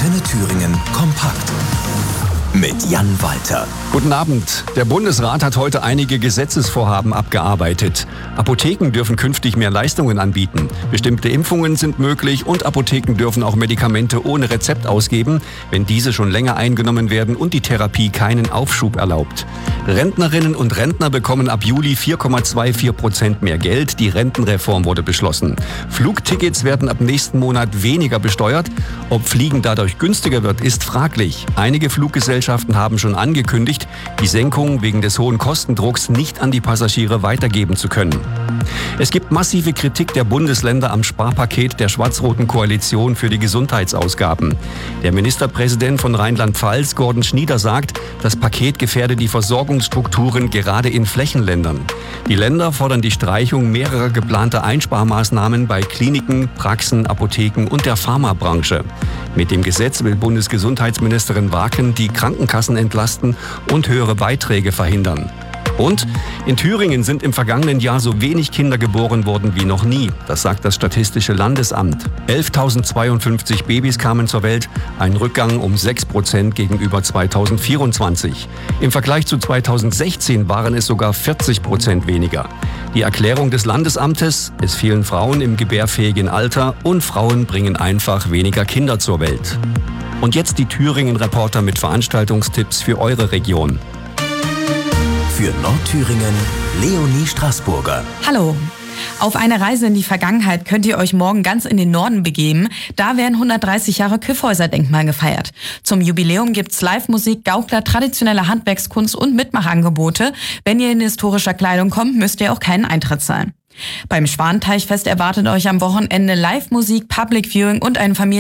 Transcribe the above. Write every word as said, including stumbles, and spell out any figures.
Antenne Thüringen kompakt mit Jan Walter. Guten Abend. Der Bundesrat hat heute einige Gesetzesvorhaben abgearbeitet. Apotheken dürfen künftig mehr Leistungen anbieten. Bestimmte Impfungen sind möglich und Apotheken dürfen auch Medikamente ohne Rezept ausgeben, wenn diese schon länger eingenommen werden und die Therapie keinen Aufschub erlaubt. Rentnerinnen und Rentner bekommen ab Juli vier Komma vierundzwanzig Prozent mehr Geld. Die Rentenreform wurde beschlossen. Flugtickets werden ab nächsten Monat weniger besteuert. Ob Fliegen dadurch günstiger wird, ist fraglich. Einige Fluggesellschaften haben schon angekündigt, die Senkung wegen des hohen Kostendrucks nicht an die Passagiere weitergeben zu können. Es gibt massive Kritik der Bundesländer am Sparpaket der schwarz-roten Koalition für die Gesundheitsausgaben. Der Ministerpräsident von Rheinland-Pfalz, Gordon Schnieder, sagt, das Paket gefährde die Versorgungsstrukturen gerade in Flächenländern. Die Länder fordern die Streichung mehrerer geplanter Einsparmaßnahmen bei Kliniken, Praxen, Apotheken und der Pharmabranche. Mit dem Gesetz will Bundesgesundheitsministerin Waken die Krankenkassen entlasten und höhere Beiträge verhindern. Und in Thüringen sind im vergangenen Jahr so wenig Kinder geboren worden wie noch nie. Das sagt das Statistische Landesamt. elftausendzweiundfünfzig Babys kamen zur Welt, ein Rückgang um sechs Prozent gegenüber zweitausendvierundzwanzig. Im Vergleich zu zweitausendsechzehn waren es sogar vierzig Prozent weniger. Die Erklärung des Landesamtes: Es fehlen Frauen im gebärfähigen Alter und Frauen bringen einfach weniger Kinder zur Welt. Und jetzt die Thüringen-Reporter mit Veranstaltungstipps für eure Region. Für Nordthüringen Leonie Straßburger. Hallo. Auf eine Reise in die Vergangenheit könnt ihr euch morgen ganz in den Norden begeben. Da werden hundertdreißig Jahre Kyffhäuser-Denkmal gefeiert. Zum Jubiläum gibt's Live-Musik, Gaukler, traditionelle Handwerkskunst und Mitmachangebote. Wenn ihr in historischer Kleidung kommt, müsst ihr auch keinen Eintritt zahlen. Beim Schwanteichfest erwartet euch am Wochenende Live-Musik, Public Viewing und ein Familien